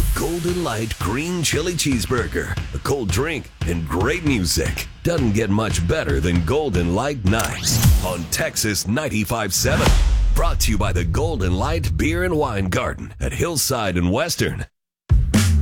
Golden Light Green Chili Cheeseburger. A cold drink and great music. Doesn't get much better than Golden Light Nights on Texas 95.7. Brought to you by the Golden Light Beer and Wine Garden at Hillside and Western.